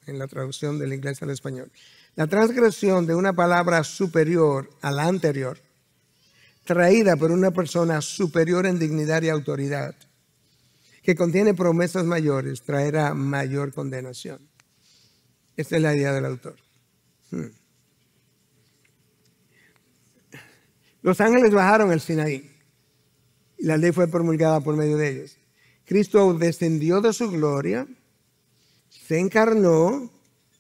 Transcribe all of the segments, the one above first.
en la traducción del inglés al español. La transgresión de una palabra superior a la anterior, traída por una persona superior en dignidad y autoridad, que contiene promesas mayores, traerá mayor condenación. Esta es la idea del autor. Los ángeles bajaron al Sinaí y la ley fue promulgada por medio de ellos. Cristo descendió de su gloria, se encarnó,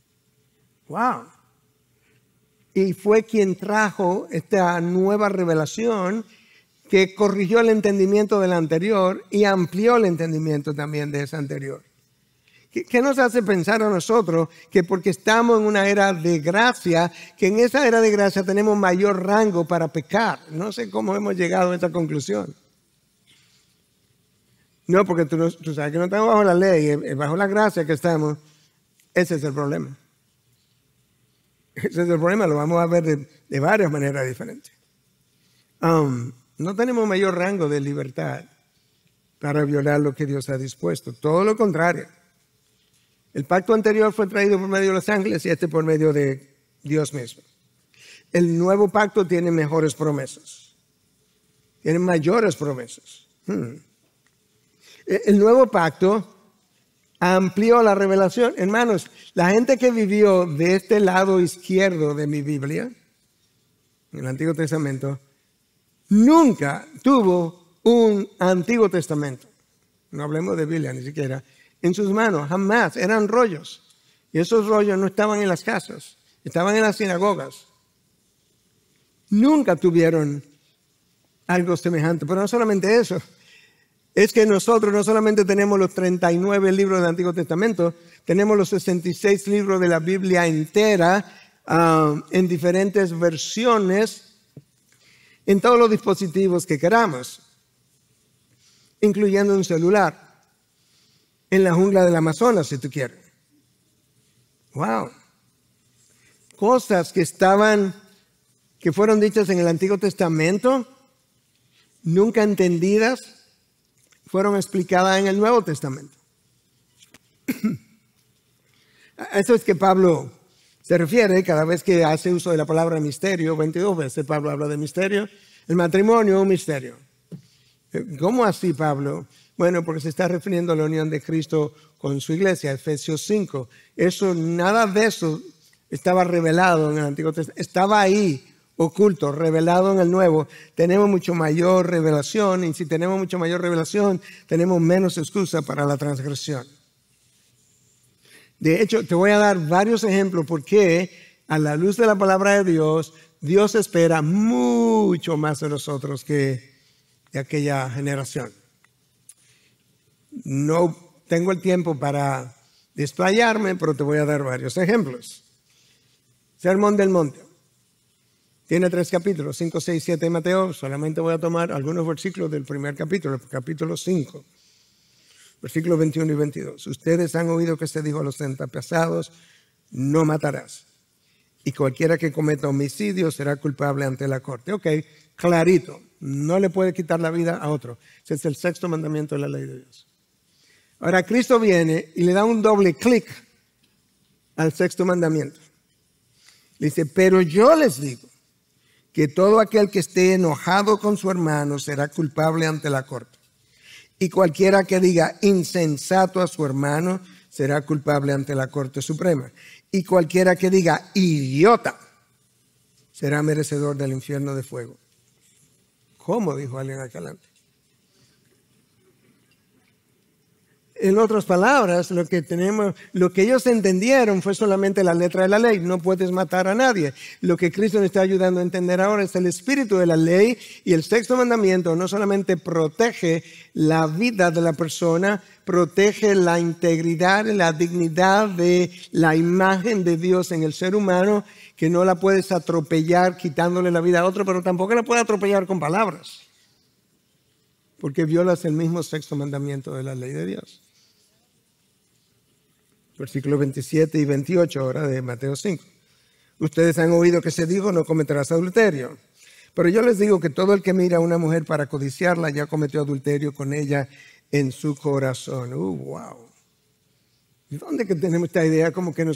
y fue quien trajo esta nueva revelación que corrigió el entendimiento de la anterior y amplió el entendimiento también de esa anterior. ¿Qué nos hace pensar a nosotros que porque estamos en una era de gracia, que en esa era de gracia tenemos mayor rango para pecar? No sé cómo hemos llegado a esa conclusión. No, porque tú sabes que no estamos bajo la ley, bajo la gracia que estamos. Ese es el problema. Ese es el problema, lo vamos a ver de varias maneras diferentes. No tenemos mayor rango de libertad para violar lo que Dios ha dispuesto. Todo lo contrario. El pacto anterior fue traído por medio de los ángeles y este por medio de Dios mismo. El nuevo pacto tiene mejores promesas. Tiene mayores promesas. El nuevo pacto amplió la revelación. Hermanos, la gente que vivió de este lado izquierdo de mi Biblia, en el Antiguo Testamento, nunca tuvo un Antiguo Testamento. No hablemos de Biblia ni siquiera. En sus manos, jamás. Eran rollos. Y esos rollos no estaban en las casas, estaban en las sinagogas. Nunca tuvieron algo semejante. Pero no solamente eso. Es que nosotros no solamente tenemos los 39 libros del Antiguo Testamento, tenemos los 66 libros de la Biblia entera en diferentes versiones en todos los dispositivos que queramos, incluyendo un celular, en la jungla del Amazonas, si tú quieres. ¡Wow! Cosas que fueron dichas en el Antiguo Testamento, nunca entendidas, fueron explicadas en el Nuevo Testamento. A eso es que Pablo se refiere cada vez que hace uso de la palabra misterio. 22 veces Pablo habla de misterio. El matrimonio es un misterio. ¿Cómo así, Pablo? Bueno, porque se está refiriendo a la unión de Cristo con su iglesia, Efesios 5. Nada de eso estaba revelado en el Antiguo Testamento. Estaba ahí, oculto, revelado en el Nuevo. Tenemos mucho mayor revelación, y si tenemos mucho mayor revelación, tenemos menos excusa para la transgresión. De hecho, te voy a dar varios ejemplos porque a la luz de la palabra de Dios, Dios espera mucho más de nosotros que de aquella generación. No tengo el tiempo para desplayarme, pero te voy a dar varios ejemplos. Sermón del Monte. Tiene 3 capítulos, 5, 6, 7 de Mateo. Solamente voy a tomar algunos versículos del primer capítulo, el capítulo 5, versículos 21 y 22. Ustedes han oído que se dijo a los antepasados, no matarás. Y cualquiera que cometa homicidio será culpable ante la corte. Ok, clarito. No le puede quitar la vida a otro. Ese es el 6º mandamiento de la ley de Dios. Ahora Cristo viene y le da un doble clic al 6º mandamiento. Le dice, pero yo les digo que todo aquel que esté enojado con su hermano será culpable ante la corte. Y cualquiera que diga insensato a su hermano será culpable ante la Corte Suprema. Y cualquiera que diga idiota será merecedor del infierno de fuego. ¿Cómo? Dijo alguien acá adelante. En otras palabras, lo que ellos entendieron fue solamente la letra de la ley. No puedes matar a nadie. Lo que Cristo nos está ayudando a entender ahora es el espíritu de la ley, y el 6º mandamiento no solamente protege la vida de la persona, protege la integridad y la dignidad de la imagen de Dios en el ser humano, que no la puedes atropellar quitándole la vida a otro, pero tampoco la puedes atropellar con palabras, porque violas el mismo 6º mandamiento de la ley de Dios. Versículos 27 y 28 ahora de Mateo 5. Ustedes han oído que se dijo, no cometerás adulterio. Pero yo les digo que todo el que mira a una mujer para codiciarla ya cometió adulterio con ella en su corazón. Wow. ¿De dónde que tenemos esta idea como que